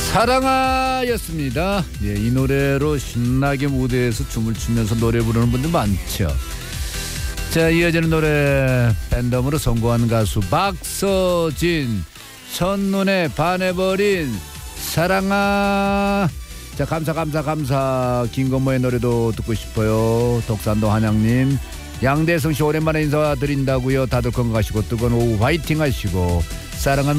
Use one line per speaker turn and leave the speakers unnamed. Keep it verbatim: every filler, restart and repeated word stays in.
사랑아였습니다. 예, 이 노래로 신나게 무대에서 춤을 추면서 노래 부르는 분들 많죠. 자, 이어지는 노래 팬덤으로 성공한 가수 박서진, 첫눈에 반해버린 사랑아. 자, 감사 감사 감사. 김건모의 노래도 듣고 싶어요. 독산동 한양님, 양대성씨 오랜만에 인사드린다고요. 다들 건강하시고 뜨거운 오후 화이팅 하시고 사랑하는